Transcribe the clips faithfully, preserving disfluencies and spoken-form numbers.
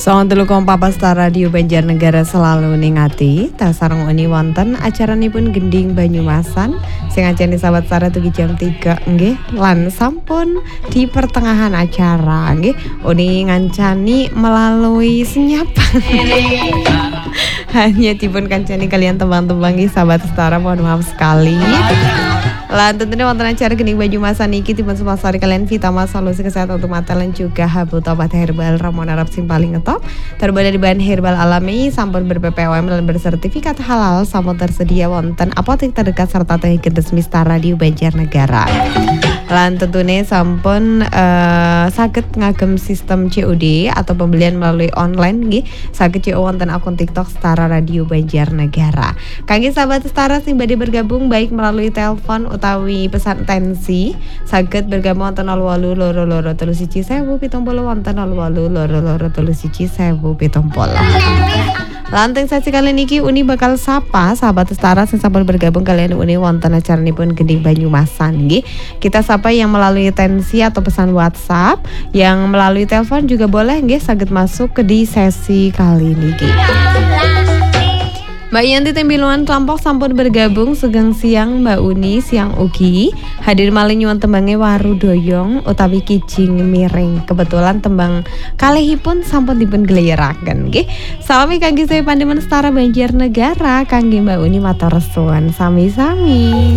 Song telu koma papat Star Radio Banjarnegara selalu ningati tasareng uni wonten acaranipun Gending Banyumasan sing ajeng sahabat Star tugi jam tiga nggih lan sampun di pertengahan acara nggih uni ngancani melalui senyap hanya dipun kancani kalian tembang-tembang nggih sahabat Star, mohon maaf sekali. Lan tentunya wonten acara Gending Banyumasan niki dipun sponsori kalian Vitama solusi kesehatan untuk mata lan juga Habu obat herbal Ramon Arab sing paling ngetop. Terbuat dari bahan herbal alami, sampun ber-B P O M dan bersertifikat halal, sampun tersedia wonten apotek terdekat serta teknik resmi Star Radio Banjarnegara. Lan tentunya sampun uh, saged ngagem sistem C O D atau pembelian melalui online nggih saged C O wonten akun TikTok Star Radio Banjarnegara. Kangge sahabat Star sing badhe bergabung baik melalui telepon utawi pesan tensi saged bergabung wonten nol wolu loro loro telu siji sewu pitung puluh wonten nol wolu loro loro telu siji sewu pitung puluh. Lanteng sesi kali niki Uni bakal sapa sahabat Star sing sampun bergabung kalian Uni wonten acaranipun Gending Banyumasan nggih. Kita sapa yang melalui tensi atau pesan WhatsApp, yang melalui telepon juga boleh nggih saged masuk ke di sesi kali niki. Mbak Yanti Tembiluan Kelampok sampun bergabung sugeng siang Mbak Uni siang ugi hadir malih nyuwun tembange Waru Doyong utawi Kijing Miring. Kebetulan tembang kalihipun sampun dipun gleyeraken nggih. Salami kangge saya Pandemen Star Banjarnegara kangge Mbak Uni matur suwun sami-sami.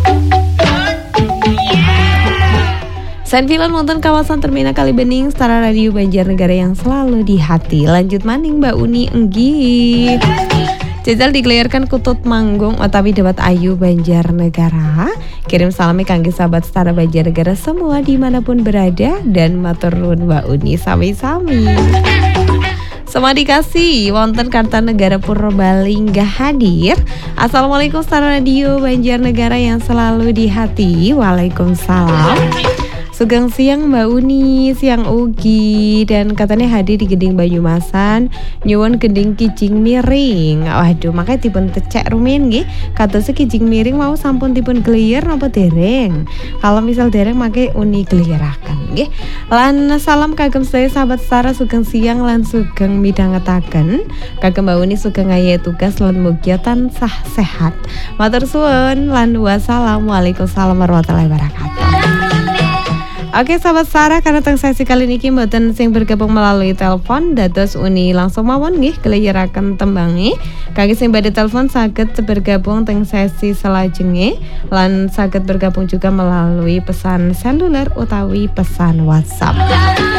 Sanfilan wonten kawasan Terminal Kalibening Star Radio Banjarnegara yang selalu di hati. Lanjut maning Mbak Uni enggih. Jajal digelarkan Kutut Manggung utawi Debat Ayu Banjarnegara. Kirim salami kangge sahabat Star Banjarnegara semua dimanapun berada dan matur nuwun Mbak Uni sami-sami. Sama dikasih wonten Kartanegara Purbalingga hadir. Assalamualaikum Star Radio Banjarnegara yang selalu di hati. Waalaikumsalam. Sugeng siang Mbak Uni, siang ugi dan katanya hadir di Gending Banyumasan nyuwun Gending Kijing Miring. Waduh, makanya dipun tecek rumiyin nggih. Katose Kijing Miring mau sampun dipun gleyer napa dereng? Kalau misal dereng make Uni gleyeraken nggih. Lan salam kagem saya sahabat Star sugeng siang lan sugeng midhangetaken. Kagem Mbak Uni sugeng ngayahi tugas lan mugia tansah sehat. Matur suwun lan wassalamu Waalaikumsalam warahmatullahi wabarakatuh. Oke sahabat Star, karena teng sesi kali niki mboten sing bergabung melalui telepon dados Uni langsung mawon nggih gleyeraken tembange. Kangge sing badhe telepon saged bergabung teng sesi selajenge lan saged bergabung juga melalui pesan seluler utawi pesan WhatsApp.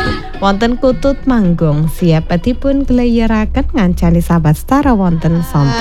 Wonten Kutut Manggung siap dipun gleyeraken ngancani sahabat Star wonten sonten.